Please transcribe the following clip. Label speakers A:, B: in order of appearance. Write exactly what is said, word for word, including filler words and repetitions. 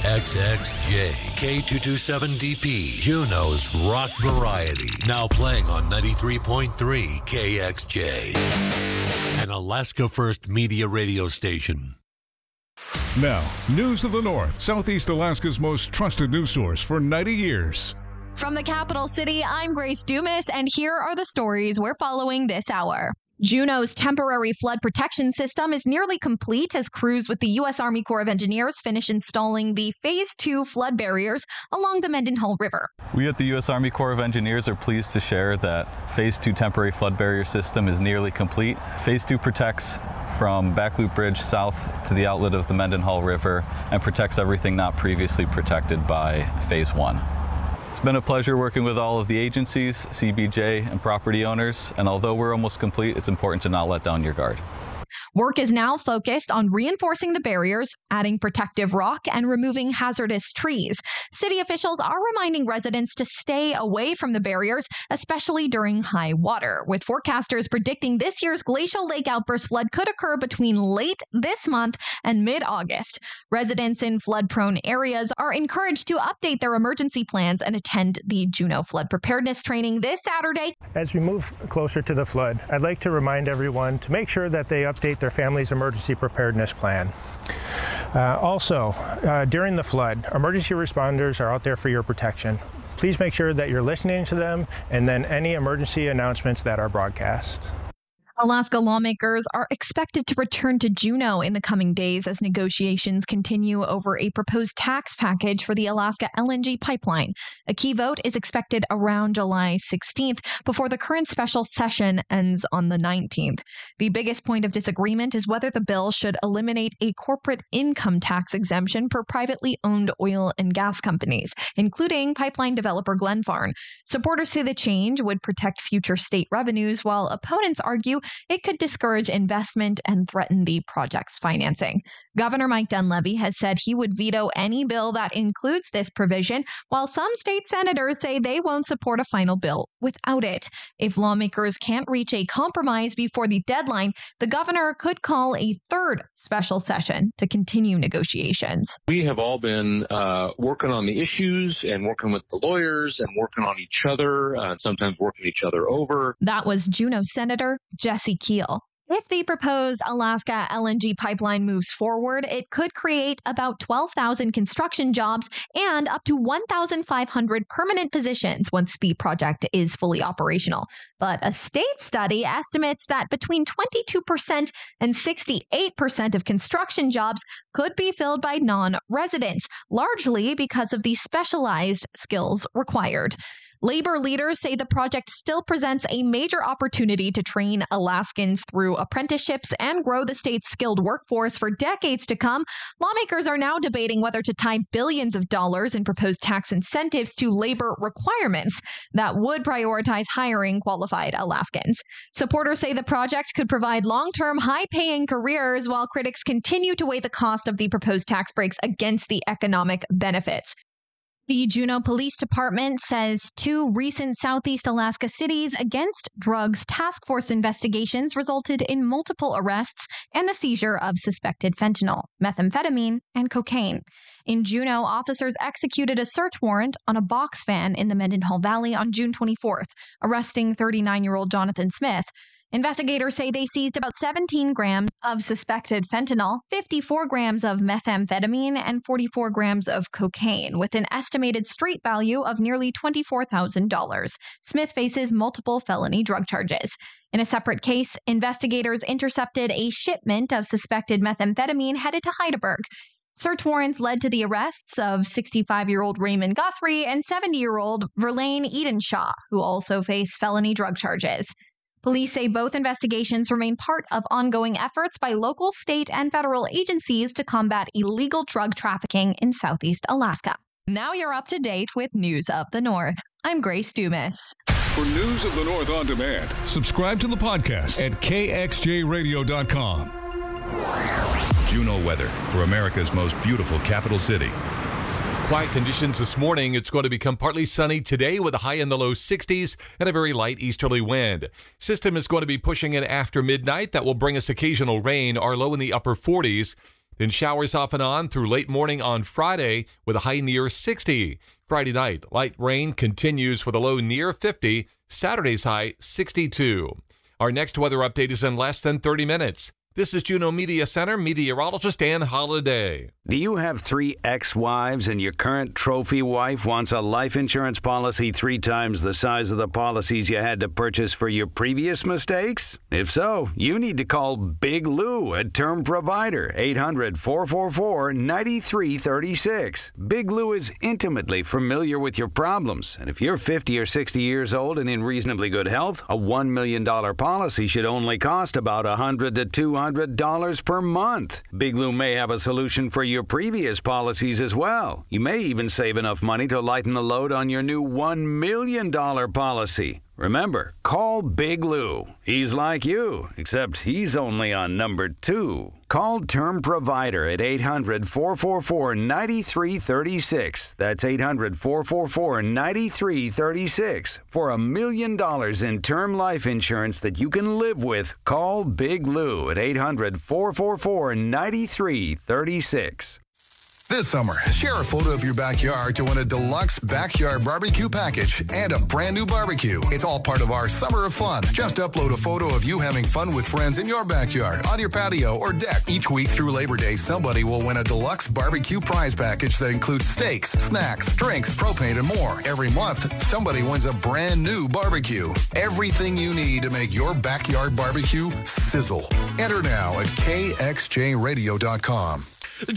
A: X X J, K two twenty-seven D P, Juneau's rock variety. Now playing on ninety-three point three K X J, an Alaska First Media radio station.
B: Now, News of the North, Southeast Alaska's most trusted news source for ninety years.
C: From the capital city, I'm Grace Dumas, and here are the stories we're following this hour. Juneau's temporary flood protection system is nearly complete as crews with the U S Army Corps of Engineers finish installing the Phase two flood barriers along the Mendenhall River.
D: We at the U S Army Corps of Engineers are pleased to share that Phase two temporary flood barrier system is nearly complete. Phase two protects from Backloop Bridge south to the outlet of the Mendenhall River and protects everything not previously protected by Phase one. It's been a pleasure working with all of the agencies, C B J, and property owners, and although we're almost complete, it's important to not let down your guard.
C: Work is now focused on reinforcing the barriers, adding protective rock, and removing hazardous trees. City officials are reminding residents to stay away from the barriers, especially during high water, with forecasters predicting this year's glacial lake outburst flood could occur between late this month and mid-August. Residents in flood-prone areas are encouraged to update their emergency plans and attend the Juneau Flood Preparedness Training this Saturday.
E: As we move closer to the flood, I'd like to remind everyone to make sure that they update their family's emergency preparedness plan. Uh, also, uh, during the flood, emergency responders are out there for your protection. Please make sure that you're listening to them and then any emergency announcements that are broadcast.
C: Alaska lawmakers are expected to return to Juneau in the coming days as negotiations continue over a proposed tax package for the Alaska L N G pipeline. A key vote is expected around July sixteenth before the current special session ends on the nineteenth. The biggest point of disagreement is whether the bill should eliminate a corporate income tax exemption for privately owned oil and gas companies, including pipeline developer Glenfarne. Supporters say the change would protect future state revenues, while opponents argue it could discourage investment and threaten the project's financing. Governor Mike Dunleavy has said he would veto any bill that includes this provision, while some state senators say they won't support a final bill without it. If lawmakers can't reach a compromise before the deadline, the governor could call a third special session to continue negotiations.
F: We have all been uh, working on the issues and working with the lawyers and working on each other, uh, and sometimes working each other over.
C: That was Juneau Senator Jesse Keel. If the proposed Alaska L N G pipeline moves forward, it could create about twelve thousand construction jobs and up to one thousand five hundred permanent positions once the project is fully operational. But a state study estimates that between twenty-two percent and sixty-eight percent of construction jobs could be filled by non-residents, largely because of the specialized skills required. Labor leaders say the project still presents a major opportunity to train Alaskans through apprenticeships and grow the state's skilled workforce for decades to come. Lawmakers are now debating whether to tie billions of dollars in proposed tax incentives to labor requirements that would prioritize hiring qualified Alaskans. Supporters say the project could provide long-term, high-paying careers, while critics continue to weigh the cost of the proposed tax breaks against the economic benefits. The Juneau Police Department says two recent Southeast Alaska Cities Against Drugs task force investigations resulted in multiple arrests and the seizure of suspected fentanyl, methamphetamine, and cocaine. In Juneau, officers executed a search warrant on a box van in the Mendenhall Valley on June twenty-fourth, arresting thirty-nine-year-old Jonathan Smith. Investigators say they seized about seventeen grams of suspected fentanyl, fifty-four grams of methamphetamine, and forty-four grams of cocaine, with an estimated street value of nearly twenty-four thousand dollars. Smith faces multiple felony drug charges. In a separate case, investigators intercepted a shipment of suspected methamphetamine headed to Heidelberg. Search warrants led to the arrests of sixty-five-year-old Raymond Guthrie and seventy-year-old Verlaine Edenshaw, who also face felony drug charges. Police say both investigations remain part of ongoing efforts by local, state, and federal agencies to combat illegal drug trafficking in Southeast Alaska. Now you're up to date with News of the North. I'm Grace Dumas.
B: For News of the North on demand, subscribe to the podcast at K X J radio dot com.
G: Juneau weather for America's most beautiful capital city.
H: Quiet conditions this morning. It's going to become partly sunny today with a high in the low sixties and a very light easterly wind. System is going to be pushing in after midnight. That will bring us occasional rain. Our low in the upper forties. Then showers off and on through late morning on Friday with a high near sixty. Friday night, light rain continues with a low near fifty. Saturday's high sixty-two. Our next weather update is in less than thirty minutes. This is Juneau Media Center meteorologist Ann Holiday.
I: Do you have three ex-wives and your current trophy wife wants a life insurance policy three times the size of the policies you had to purchase for your previous mistakes? If so, you need to call Big Lou at Term Provider, eight hundred, four four four, nine three three six. Big Lou is intimately familiar with your problems, and if you're fifty or sixty years old and in reasonably good health, a one million dollars policy should only cost about one hundred to two hundred dollars per month. Big Lou may have a solution for your previous policies as well. You may even save enough money to lighten the load on your new one million dollars policy. Remember, call Big Lou. He's like you, except he's only on number two. Call Term Provider at eight hundred, four four four, nine three three six. That's eight hundred, four four four, nine three three six. For a million dollars in term life insurance that you can live with, call Big Lou at eight hundred, four four four, nine three three six.
J: This summer, share a photo of your backyard to win a deluxe backyard barbecue package and a brand new barbecue. It's all part of our Summer of Fun. Just upload a photo of you having fun with friends in your backyard, on your patio, or deck. Each week through Labor Day, somebody will win a deluxe barbecue prize package that includes steaks, snacks, drinks, propane, and more. Every month, somebody wins a brand new barbecue. Everything you need to make your backyard barbecue sizzle. Enter now at K X J radio dot com.